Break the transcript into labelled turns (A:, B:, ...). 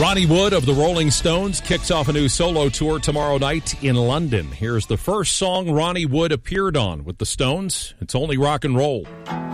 A: Ronnie Wood of the Rolling Stones kicks off a new solo tour tomorrow night in London. Here's the first song Ronnie Wood appeared on with the Stones. It's Only Rock and Roll.